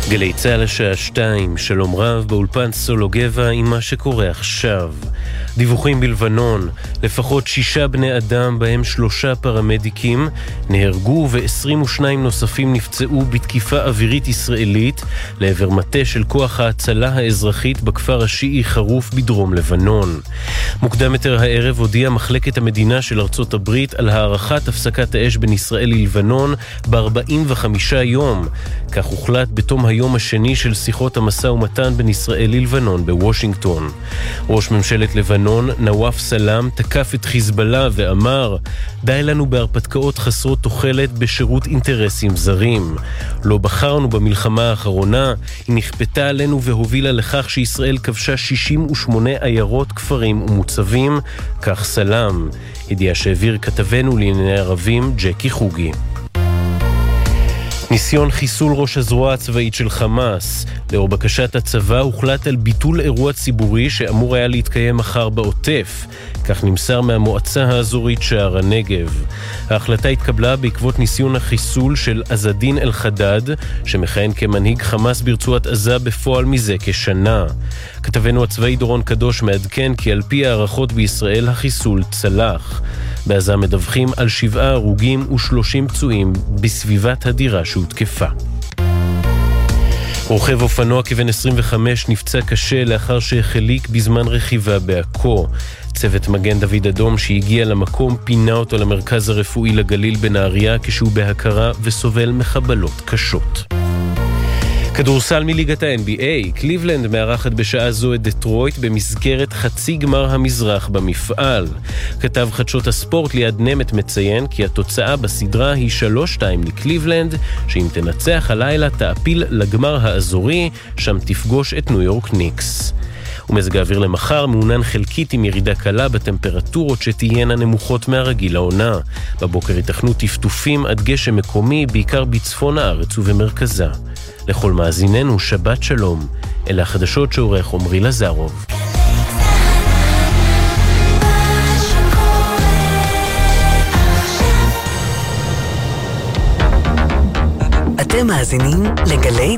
גלי צהל השעה 2, שלום רב, באולפן סולו גבע עם מה שקורה עכשיו. דיווחים בלבנון, לפחות 6 בני אדם בהם 3 פרמדיקים נהרגו ו22 נוספים נפצעו בתקיפה אווירית ישראלית לעבר מטה של כוח ההצלה האזרחית בכפר השיעי חרוף בדרום לבנון. מוקדם יותר הערב הודיעה מחלקת המדינה של ארצות הברית על הערכת הפסקת האש בין ישראל ללבנון ב-45 יום. כך הוחלט בתום היום השני של שיחות המשא ומתן בין ישראל ללבנון בוושינגטון. ראש ממשלת לבנון נואף סלאם תקף את חיזבאללה ואמר: די לנו בהרפתקאות חסרות תוחלת בשירות אינטרסים זרים. לא בחרנו במלחמה האחרונה, היא נכפתה עלינו והובילה לכך שישראל כבשה 68 עיירות, כפרים ומוצבים, כך סלאם. ידיעה שהעביר כתבנו לענייני ערבים ג'קי חוגי. ניסיון חיסול ראש הזרוע הצבאית של חמאס. לאור בקשת הצבא הוחלט על ביטול אירוע ציבורי שאמור היה להתקיים מחר בעוטף. כך נמסר מהמועצה האזורית שער הנגב. ההחלטה התקבלה בעקבות ניסיון החיסול של עזדין אל-חדד, שמכהן כמנהיג חמאס ברצועת עזה בפועל מזה כשנה. כתבנו הצבאי דורון קדוש מעדכן כי על פי הערכות בישראל החיסול צלח. בעזה מדווחים על 7 הרוגים ו30 פצועים בסביבת הדירה שהותקפה. רוכב אופנוע כבן 25 נפצע קשה לאחר שהחליק בזמן רכיבה בעכו. צוות מגן דוד אדום שהגיע למקום פינה אותו למרכז הרפואי לגליל בנהריה כשהוא בהכרה וסובל מחבלות קשות. כדורסל מליגת ה-NBA, קליבלנד מארחת בשעה זו את דטרויט במסגרת חצי גמר המזרח במפעל. כתב חדשות הספורט ליד נמת מציין כי התוצאה בסדרה היא 3-2 לקליבלנד, שאם תנצח הלילה תעפיל לגמר האזורי, שם תפגוש את ניו יורק ניקס. ומזג האוויר למחר מעונן חלקית עם ירידה קלה בטמפרטורות שתהיינה נמוכות מהרגיל לעונה. בבוקר ייתכנו טפטופים עד גשם מקומי, בעיקר בצפון הארץ ובמרכזה. לכל מאזיננו שבת שלום. אלה החדשות שעורך עומרי לזרוב. אתם מאזינים לגלי